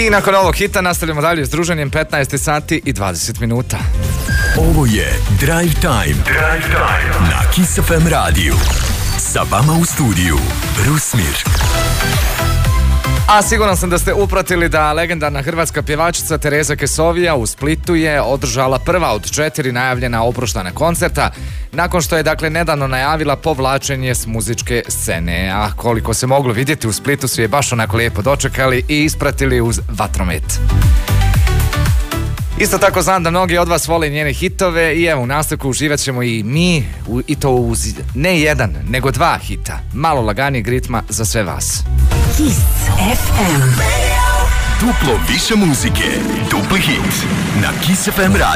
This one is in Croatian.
I nakon ovog hita nastavljamo dalje s druženjem 15 sati i 20 minuta. Ovo je Drive Time na Kiss FM radiju. Sa vama u studiju Rusmir. A siguran sam da ste upratili da legendarna hrvatska pjevačica Tereza Kesovija u Splitu je održala prva od 4 najavljena oproštana koncerta, nakon što je dakle nedavno najavila povlačenje s muzičke scene. A koliko se moglo vidjeti, u Splitu su je baš onako lijepo dočekali i ispratili uz vatromet. Isto tako znam da mnogi od vas vole njene hitove i evo u nastavku uživat ćemo i mi, i to uz ne jedan, nego 2 hita. Malo laganijeg ritma za sve vas. Kiss FM. Duplo više muzike, dupli hit na Kiss FM radiju.